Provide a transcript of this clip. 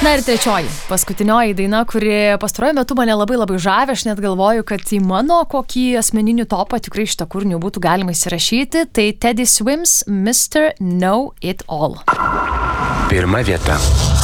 Na ir trečioji, paskutinioji daina, kuri pastaruoju metu mane labai žavi, aš net galvoju, kad į mano kokį asmeninį topą tikrai šitą kūrinį būtų galima įsirašyti, tai Teddy Swims Mr. Know It All. Pirma vieta.